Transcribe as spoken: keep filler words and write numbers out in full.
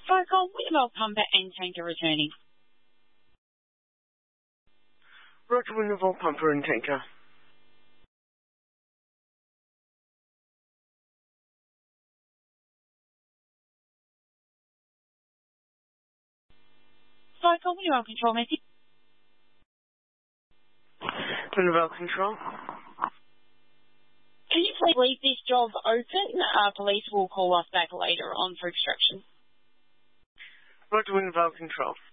Cycle, Wintervale Pumper and Tanker returning. Roger, Wintervale Pumper and Tanker. Cycle, Wintervale Control message. Wintervale Control. Can you please leave this job open? Uh, police will call us back later on for extraction. Roger, Wintervale Control.